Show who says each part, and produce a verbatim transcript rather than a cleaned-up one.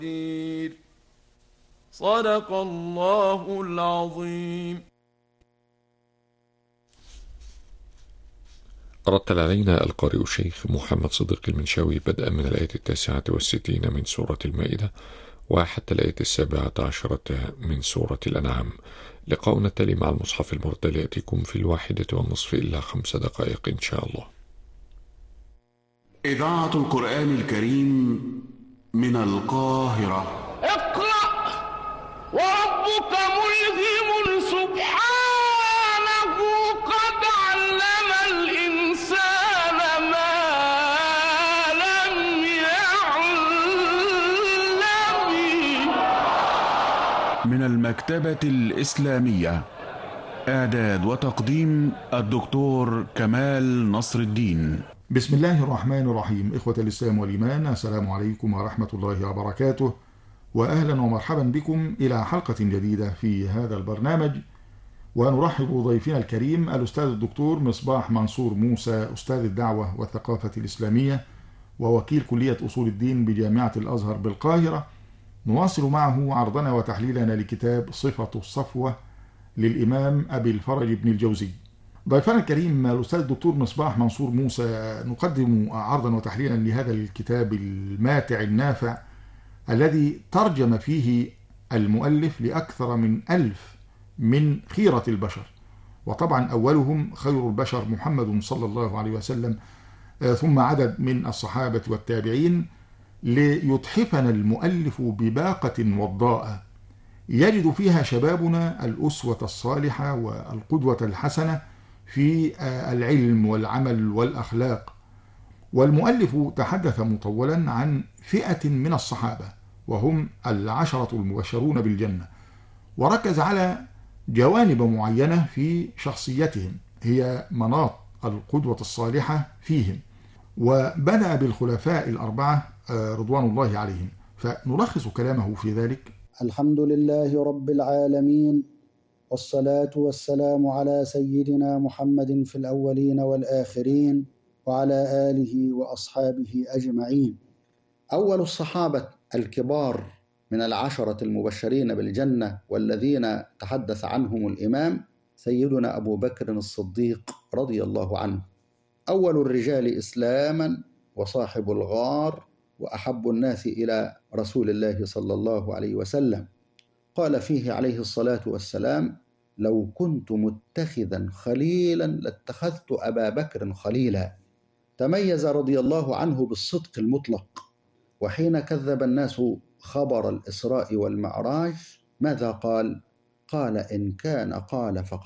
Speaker 1: صدق الله العظيم.
Speaker 2: رتل علينا القارئ الشيخ محمد صديق المنشاوي بدءا من الآية التاسعة والستين من سورة المائدة وحتى الآية السابعة عشرة من سورة الأنعام. لقاؤنا التالي مع المصحف المرتل يأتيكم في الواحدة والنصف إلا خمس دقائق إن شاء الله.
Speaker 3: إذاعة القرآن الكريم من القاهرة.
Speaker 4: اقرأ وربك ملهم سبحانه قد علم الإنسان ما لم يعلم.
Speaker 3: من المكتبة الإسلامية، إعداد وتقديم الدكتور كمال نصر الدين.
Speaker 5: بسم الله الرحمن الرحيم. إخوة الإسلام والإيمان، السلام عليكم ورحمة الله وبركاته، وأهلا ومرحبا بكم إلى حلقة جديدة في هذا البرنامج. ونرحب بضيفنا الكريم الأستاذ الدكتور مصباح منصور موسى، أستاذ الدعوة والثقافة الإسلامية ووكيل كلية أصول الدين بجامعة الأزهر بالقاهرة. نواصل معه عرضنا وتحليلنا لكتاب صفة الصفوة للإمام أبي الفرج بن الجوزي. ضيفنا الكريم الأستاذ الدكتور مصباح منصور موسى، نقدم عرضا وتحليلا لهذا الكتاب الماتع النافع الذي ترجم فيه المؤلف لأكثر من ألف من خيرة البشر، وطبعا أولهم خير البشر محمد صلى الله عليه وسلم، ثم عدد من الصحابة والتابعين، ليتحفنا المؤلف بباقة وضاءة يجد فيها شبابنا الأسوة الصالحة والقدوة الحسنة في العلم والعمل والأخلاق. والمؤلف تحدث مطولا عن فئة من الصحابة وهم العشرة المبشرون بالجنة، وركز على جوانب معينة في شخصيتهم هي مناط القدوة الصالحة فيهم، وبدأ بالخلفاء الأربعة رضوان الله عليهم. فنلخص كلامه في ذلك:
Speaker 6: الحمد لله رب العالمين، والصلاة والسلام على سيدنا محمد في الأولين والآخرين، وعلى آله وأصحابه أجمعين. أول الصحابة الكبار من العشرة المبشرين بالجنة والذين تحدث عنهم الإمام سيدنا أبو بكر الصديق رضي الله عنه، أول الرجال إسلاما وصاحب الغار وأحب الناس إلى رسول الله صلى الله عليه وسلم. قال فيه عليه الصلاة والسلام: لو كنت متخذا خليلا لاتخذت أبا بكر خليلا. تميز رضي الله عنه بالصدق المطلق، وحين كذب الناس خبر الإسراء والمعراج ماذا قال؟ قال: إن كان قال فقد